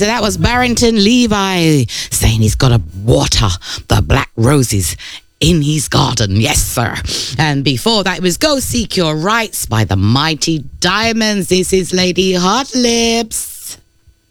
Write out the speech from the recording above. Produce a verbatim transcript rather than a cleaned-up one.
so that was Barrington Levi saying he's got to water the black roses in his garden. Yes, sir. And before that, it was Go Seek Your Rights by the Mighty Diamonds. This is Lady Hot Lips.